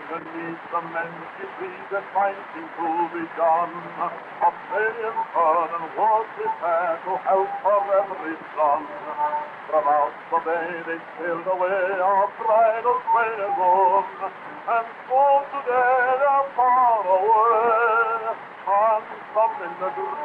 beneath the many trees that fighting to be done. Of praying son and was prepared to help for every son. From out the bay they sailed away, our bridal train gone, and so today they're far away. And some in the